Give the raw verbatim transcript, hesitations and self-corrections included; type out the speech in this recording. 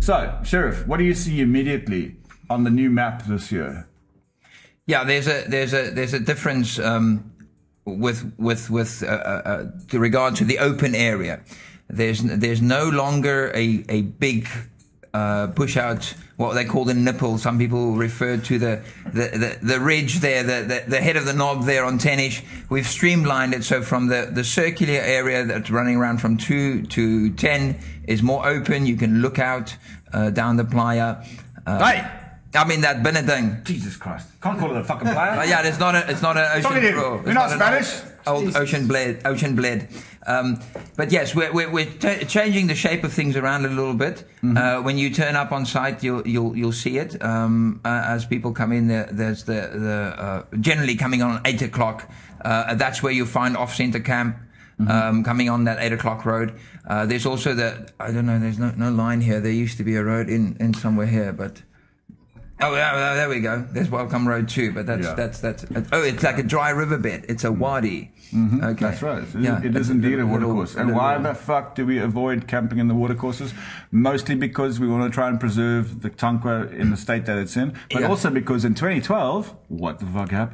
So, Sheriff, what do you see immediately on the new map this year? Yeah, there's a there's a there's a difference um, with with with uh, uh, to regard to the open area. There's there's no longer a a big uh, push out, what they call the nipple. Some people refer to the the, the, the ridge there, the, the the head of the knob there on ten-ish. We've streamlined it so from the the circular area that's running around from two to ten is more open. You can look out uh, down the playa. Uh, Hey! I mean that binne thing. Jesus Christ. Can't call it a fucking player. Uh, yeah, it's not a, it's not an ocean. Sorry, dude. floor. It's You're not an Spanish? Old, old ocean blade, ocean blade. Um, but yes, we're we're, we're t- changing the shape of things around a little bit. Mm-hmm. Uh, when you turn up on site, you'll you'll you'll see it. Um, uh, as people come in, there, there's the the uh, generally coming on at eight o'clock. Uh, that's where you find off center camp. Mm-hmm. Um, coming on that eight o'clock road. Uh, there's also the I don't know. There's no no line here. There used to be a road in in somewhere here, but. Oh, yeah, there we go. There's Welcome Road too, but that's, yeah. that's, that's, oh, it's like a dry riverbed. It's a wadi. Mm-hmm. Okay. That's right. It, yeah, it is indeed a watercourse. And why the fuck do we avoid camping in the watercourses? Mostly because we want to try and preserve the Tankwa in the state that it's in, but yeah. also because in twenty twelve, what the fuck happened?